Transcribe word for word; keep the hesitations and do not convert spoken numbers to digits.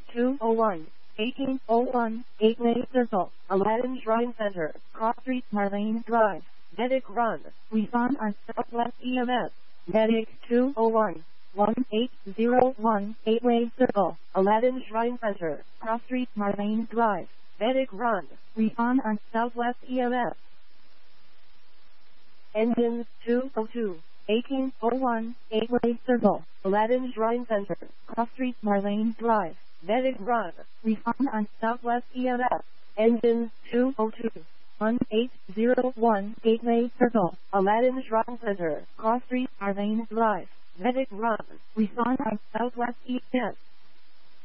two oh one, eighteen oh one, Gateway Circle, Aladdin Shrine Center, Cross Street, Marlene Drive, Medic Run, Refund on Southwest E M S, Medic two oh one, one eight oh one, Gateway Circle, Aladdin Shrine Center, Cross Street, Marlene Drive, Medic Run, Refund on Southwest E M S. Engines two oh two, eighteen oh one, Gateway Circle, Aladdin Shrine Center, Cross Street, Marlene Drive, Medic Run, Refund on Southwest E M S. Engines two oh two, one eight oh one, Gateway Circle, Aladdin Shrine Center, Cross Street, Marlene Drive, Medic Run, Refund on Southwest E M S.